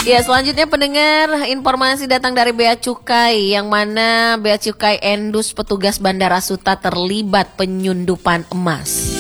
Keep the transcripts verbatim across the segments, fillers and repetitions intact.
Ya, selanjutnya pendengar, informasi datang dari Bea Cukai, yang mana Bea Cukai endus petugas Bandara Suta terlibat penyelundupan emas.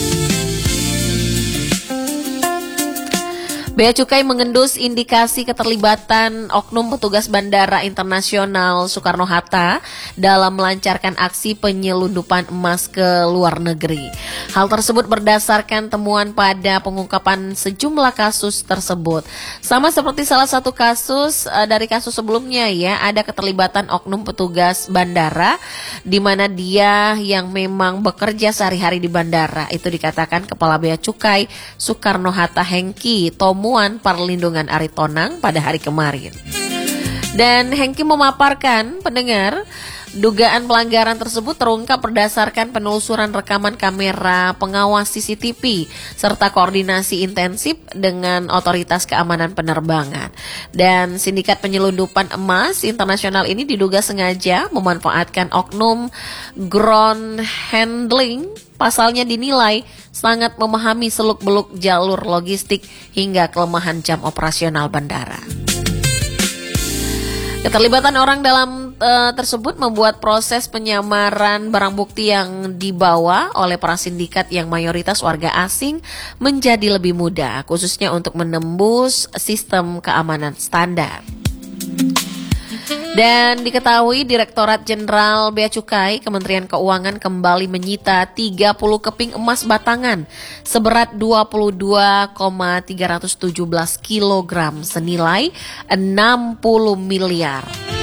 Bea Cukai mengendus indikasi keterlibatan oknum petugas Bandara Internasional Soekarno-Hatta dalam melancarkan aksi penyelundupan emas ke luar negeri. Hal tersebut berdasarkan temuan pada pengungkapan sejumlah kasus tersebut. Sama seperti salah satu kasus uh, dari kasus sebelumnya ya, ada keterlibatan oknum petugas bandara di mana dia yang memang bekerja sehari-hari di bandara. Itu dikatakan Kepala Bea Cukai Soekarno-Hatta Hengki Tomuan Perlindungan Aritonang pada hari kemarin. Dan Hengki memaparkan pendengar, dugaan pelanggaran tersebut terungkap berdasarkan penelusuran rekaman kamera pengawas C C T V serta koordinasi intensif dengan otoritas keamanan penerbangan. Dan sindikat penyelundupan emas internasional ini diduga sengaja memanfaatkan oknum ground handling. Pasalnya dinilai sangat memahami seluk-beluk jalur logistik hingga kelemahan jam operasional bandara. Keterlibatan orang dalam uh, tersebut membuat proses penyamaran barang bukti yang dibawa oleh para sindikat yang mayoritas warga asing menjadi lebih mudah, khususnya untuk menembus sistem keamanan standar. Dan diketahui Direktorat Jenderal Bea Cukai Kementerian Keuangan kembali menyita tiga puluh keping emas batangan seberat dua puluh dua koma tiga tujuh kilogram senilai enam puluh miliar.